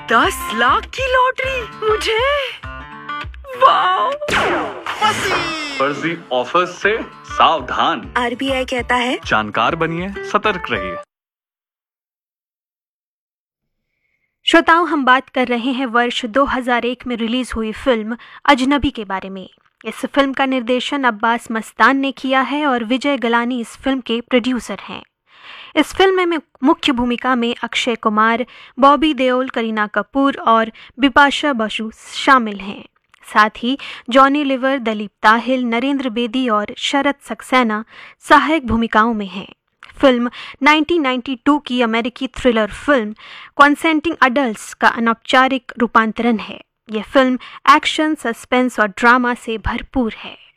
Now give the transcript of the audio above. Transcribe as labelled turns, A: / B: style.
A: 10 लाख की लॉटरी मुझे। वाह!
B: फर्जी ऑफर से सावधान।
A: आरबीआई कहता है
B: जानकार बनिए, सतर्क रहिए।
C: श्रोताओं, हम बात कर रहे हैं वर्ष 2001 में रिलीज हुई फिल्म अजनबी के बारे में। इस फिल्म का निर्देशन अब्बास मस्तान ने किया है और विजय गलानी इस फिल्म के प्रोड्यूसर हैं। इस फिल्म में मुख्य भूमिका में अक्षय कुमार, बॉबी देओल, करीना कपूर और बिपाशा बसु शामिल हैं। साथ ही जॉनी लीवर, दलीप ताहिल, नरेंद्र बेदी और शरद सक्सेना सहायक भूमिकाओं में हैं। फिल्म 1992 की अमेरिकी थ्रिलर फिल्म कॉन्सेंटिंग अडल्ट्स का अनौपचारिक रूपांतरण है। यह फिल्म एक्शन, सस्पेंस और ड्रामा से भरपूर है।